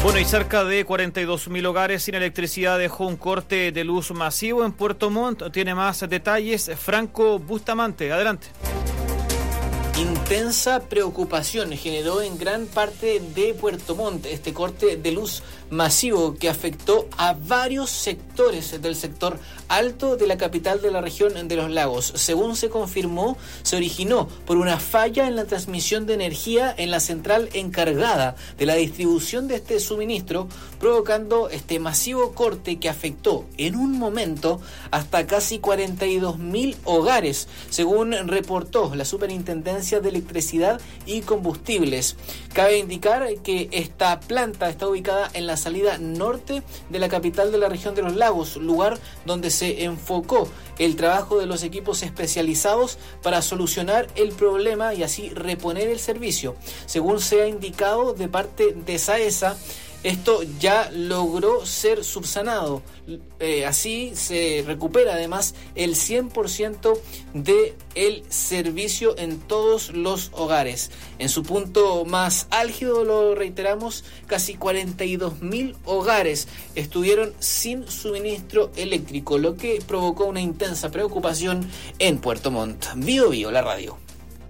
Bueno, y cerca de 42.000 hogares sin electricidad dejó un corte de luz masivo en Puerto Montt. Tiene más detalles Franco Bustamante. Adelante. Intensa preocupación generó en gran parte de Puerto Montt este corte de luz masivo que afectó a varios sectores del sector alto de la capital de la región de los lagos. Según se confirmó, se originó por una falla en la transmisión de energía en la central encargada de la distribución de este suministro, provocando este masivo corte que afectó en un momento hasta casi 42.000 hogares, según reportó la Superintendencia de Electricidad y Combustibles. Cabe indicar que esta planta está ubicada en la salida norte de la capital de la región de los lagos, lugar donde se enfocó el trabajo de los equipos especializados para solucionar el problema y así reponer el servicio. Según se ha indicado de parte de SAESA, esto ya logró ser subsanado. Así se recupera además el 100% del servicio en todos los hogares. En su punto más álgido, lo reiteramos, casi 42.000 hogares estuvieron sin suministro eléctrico, lo que provocó una intensa preocupación en Puerto Montt. Bio Bio, la radio.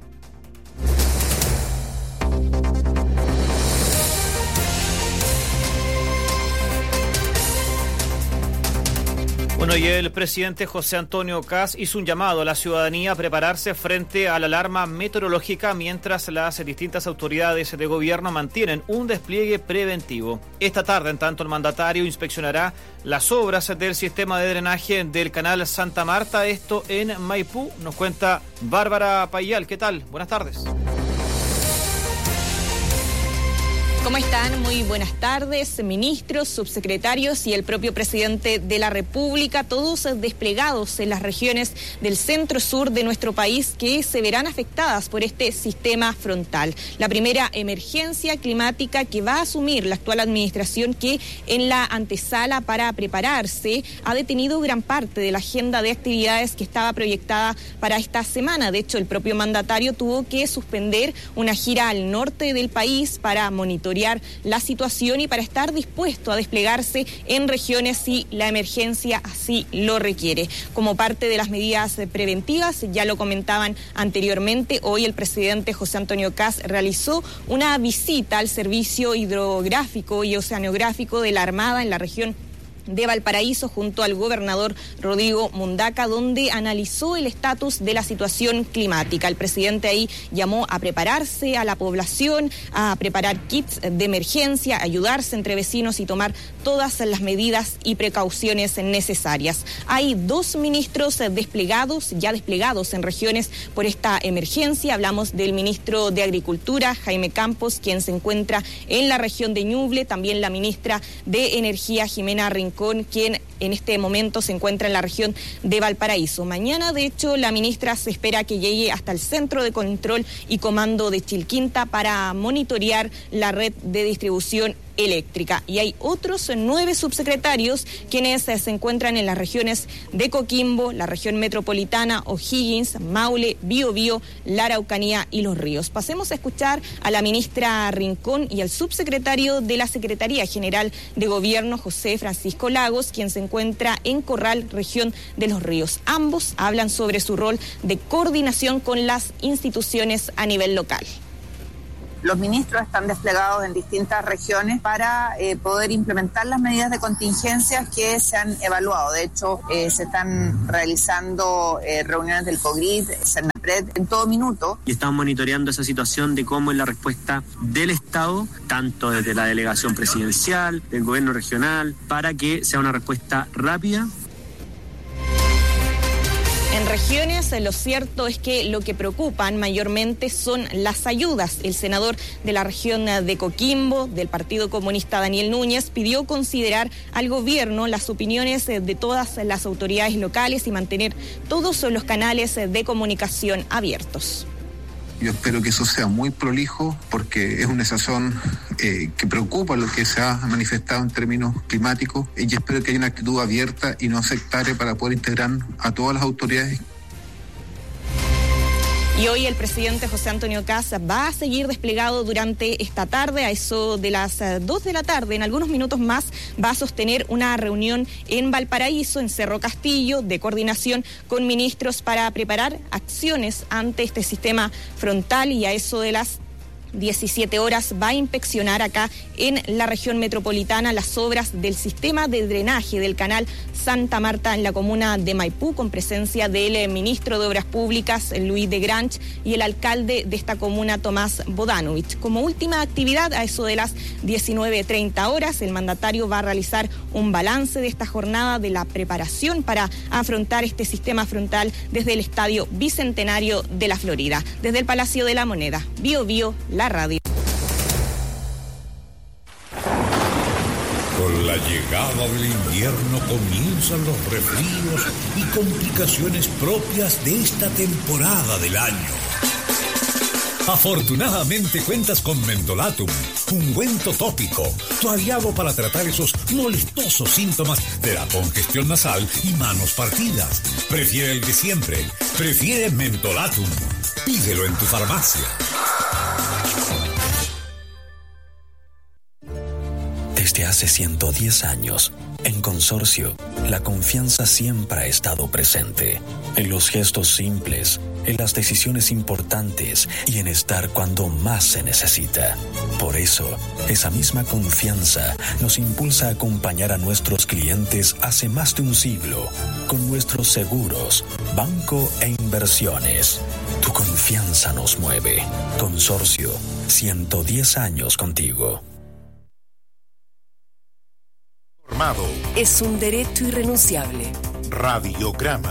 Bueno, y el presidente José Antonio Kast hizo un llamado a la ciudadanía a prepararse frente a la alarma meteorológica mientras las distintas autoridades de gobierno mantienen un despliegue preventivo. Esta tarde, en tanto, el mandatario inspeccionará las obras del sistema de drenaje del canal Santa Marta, esto en Maipú. Nos cuenta Bárbara Payal. ¿Qué tal? Buenas tardes. ¿Cómo están? Muy buenas tardes, ministros, subsecretarios y el propio presidente de la República, todos desplegados en las regiones del centro-sur de nuestro país que se verán afectadas por este sistema frontal. La primera emergencia climática que va a asumir la actual administración, que en la antesala para prepararse ha detenido gran parte de la agenda de actividades que estaba proyectada para esta semana. De hecho, el propio mandatario tuvo que suspender una gira al norte del país para monitorear la situación y para estar dispuesto a desplegarse en regiones si la emergencia así lo requiere. Como parte de las medidas preventivas, ya lo comentaban anteriormente, hoy el presidente José Antonio Kast realizó una visita al servicio hidrográfico y oceanográfico de la Armada en la región de Valparaíso junto al gobernador Rodrigo Mundaca, donde analizó el estatus de la situación climática. El presidente ahí llamó a prepararse a la población, a preparar kits de emergencia, ayudarse entre vecinos y tomar todas las medidas y precauciones necesarias. Hay 2 ministros desplegados en regiones por esta emergencia. Hablamos del ministro de Agricultura, Jaime Campos, quien se encuentra en la región de Ñuble, también la ministra de Energía, Jimena Rincón, quien en este momento se encuentra en la región de Valparaíso. Mañana, de hecho, la ministra se espera que llegue hasta el Centro de Control y Comando de Chilquinta para monitorear la red de distribución eléctrica. Y hay otros 9 subsecretarios quienes se encuentran en las regiones de Coquimbo, la región metropolitana, O'Higgins, Maule, Biobío, la Araucanía y Los Ríos. Pasemos a escuchar a la ministra Rincón y al subsecretario de la Secretaría General de Gobierno, José Francisco Lagos, quien se encuentra en Corral, región de Los Ríos. Ambos hablan sobre su rol de coordinación con las instituciones a nivel local. Los ministros están desplegados en distintas regiones para poder implementar las medidas de contingencia que se han evaluado. De hecho, se están realizando reuniones del COGRID, CERNAPRED en todo minuto. Y estamos monitoreando esa situación de cómo es la respuesta del Estado, tanto desde la delegación presidencial, del gobierno regional, para que sea una respuesta rápida. En regiones, lo cierto es que lo que preocupan mayormente son las ayudas. El senador de la región de Coquimbo, del Partido Comunista, Daniel Núñez, pidió considerar al gobierno las opiniones de todas las autoridades locales y mantener todos los canales de comunicación abiertos. Yo espero que eso sea muy prolijo porque es una situación que preocupa lo que se ha manifestado en términos climáticos y espero que haya una actitud abierta y no sectaria para poder integrar a todas las autoridades. Y hoy el presidente José Antonio Kast va a seguir desplegado durante esta tarde, a eso de las 2 de la tarde. En algunos minutos más va a sostener una reunión en Valparaíso, en Cerro Castillo, de coordinación con ministros para preparar acciones ante este sistema frontal, y a eso de las 17 horas va a inspeccionar acá en la región metropolitana las obras del sistema de drenaje del canal Santa Marta en la comuna de Maipú, con presencia del ministro de Obras Públicas, Luis de Granch, y el alcalde de esta comuna, Tomás Bodanovich. Como última actividad, a eso de las 19:30 horas, el mandatario va a realizar un balance de esta jornada de la preparación para afrontar este sistema frontal desde el Estadio Bicentenario de la Florida. Desde el Palacio de la Moneda, Bio Bio, la radio. Con la llegada del invierno comienzan los resfríos y complicaciones propias de esta temporada del año. Afortunadamente cuentas con Mentolatum, ungüento tópico, tu aliado para tratar esos molestosos síntomas de la congestión nasal y manos partidas. Prefiere el de siempre, prefiere Mentolatum. Pídelo en tu farmacia. Desde hace 110 años, en Consorcio, la confianza siempre ha estado presente, en los gestos simples, en las decisiones importantes y en estar cuando más se necesita. Por eso, esa misma confianza nos impulsa a acompañar a nuestros clientes hace más de un siglo, con nuestros seguros, banco e inversiones. Tu confianza nos mueve. Consorcio, 110 años contigo. Es un derecho irrenunciable. Radiograma.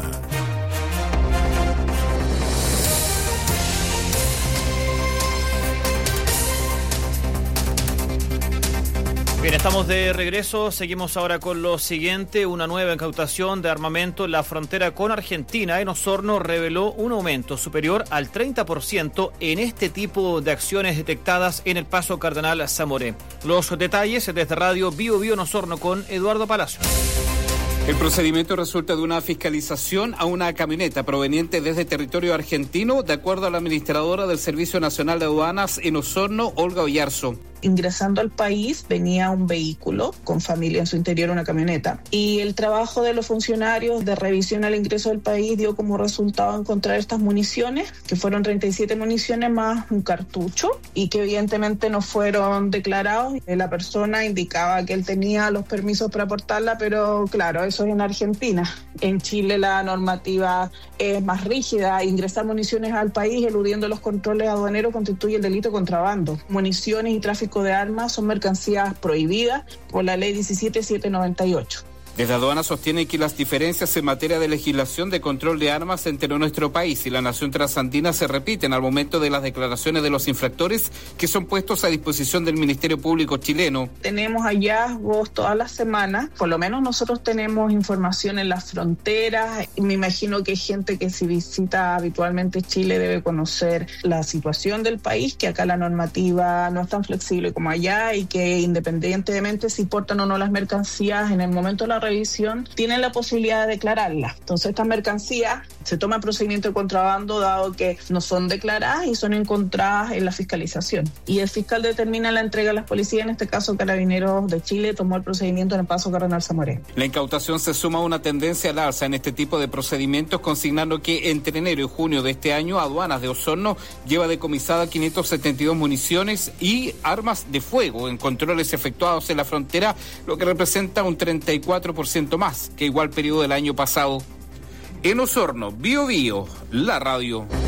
Bien, estamos de regreso. Seguimos ahora con lo siguiente. Una nueva incautación de armamento en la frontera con Argentina en Osorno reveló un aumento superior al 30% en este tipo de acciones detectadas en el Paso Cardenal Zamoré. Los detalles desde Radio Bio Bio en Osorno con Eduardo Palacio. El procedimiento resulta de una fiscalización a una camioneta proveniente desde territorio argentino, de acuerdo a la administradora del Servicio Nacional de Aduanas en Osorno, Olga Oyarzo. Ingresando al país venía un vehículo con familia en su interior, una camioneta, y el trabajo de los funcionarios de revisión al ingreso del país dio como resultado encontrar estas municiones, que fueron 37 municiones más un cartucho, y que evidentemente no fueron declarados. La persona indicaba que él tenía los permisos para portarla, pero claro, eso es en Argentina. En Chile la normativa es más rígida. Ingresar municiones al país eludiendo los controles aduaneros constituye el delito de contrabando. Municiones y tráfico de armas son mercancías prohibidas por la ley 17798. Desde Aduana sostiene que las diferencias en materia de legislación de control de armas entre nuestro país y la nación trasandina se repiten al momento de las declaraciones de los infractores que son puestos a disposición del Ministerio Público chileno. Tenemos hallazgos todas las semanas, por lo menos nosotros tenemos información en las fronteras. Me imagino que gente que si visita habitualmente Chile debe conocer la situación del país, que acá la normativa no es tan flexible como allá y que independientemente si portan o no las mercancías, en el momento de la revisión tienen la posibilidad de declararlas. Entonces estas mercancías se toma procedimiento de contrabando dado que no son declaradas y son encontradas en la fiscalización. Y el fiscal determina la entrega a las policías, en este caso Carabineros de Chile tomó el procedimiento en el Paso Cardenal Zamoré. La incautación se suma a una tendencia al alza en este tipo de procedimientos, consignando que entre enero y junio de este año Aduanas de Osorno lleva decomisada 572 municiones y armas de fuego en controles efectuados en la frontera, lo que representa un 34% más que igual periodo del año pasado. En Osorno, Bio Bio, la radio.